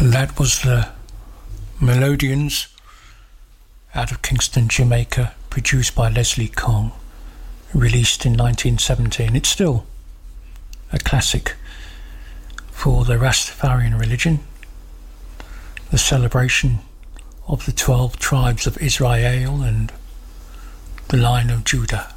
And that was the Melodians out of Kingston, Jamaica, produced by Leslie Kong, released in 1917. It's still a classic for the Rastafarian religion, the celebration of the 12 tribes of Israel and the Lion of Judah.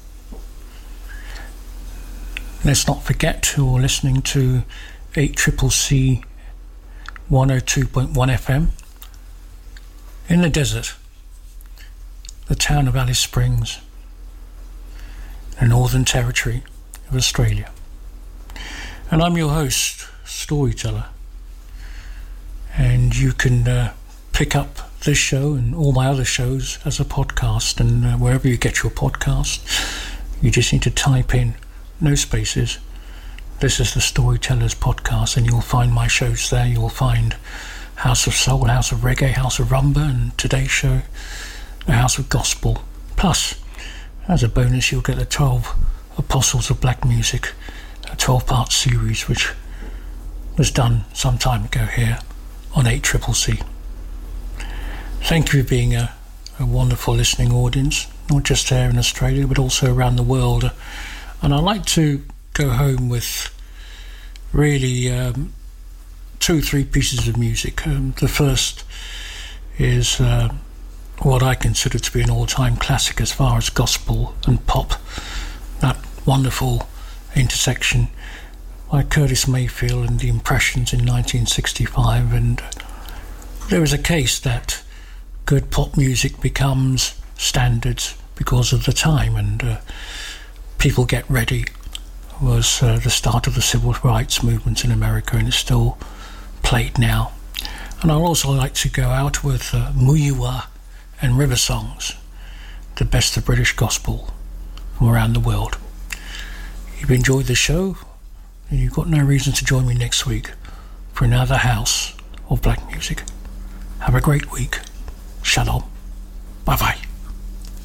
Let's not forget you're listening to 8CCC 102.1 FM in the desert, the town of Alice Springs, the Northern Territory of Australia. And I'm your host, Storyteller. And you can pick up this show and all my other shows as a podcast, and wherever you get your podcast, you just need to type in, no spaces, "This is the Storytellers Podcast," and you'll find my shows there. You'll find House of Soul, House of Reggae, House of Rumba, and today's show, the House of Gospel. Plus, as a bonus, you'll get the 12 Apostles of Black Music, a 12-part series which was done some time ago here on 8CCC. Thank you for being a wonderful listening audience, not just here in Australia, but also around the world. And I'd like to go home with really 2 or 3 pieces of music. The first is what I consider to be an all-time classic as far as gospel and pop, that wonderful intersection by Curtis Mayfield and the Impressions in 1965. And there is a case that good pop music becomes standards because of the time, and People Get Ready was the start of the civil rights movement in America, and it's still played now. And I'd also like to go out with Muyiwa and River Songs, the best of British gospel from around the world. If you've enjoyed the show, and you've got no reason to join me next week for another House of Black Music. Have a great week. Shalom. Bye-bye.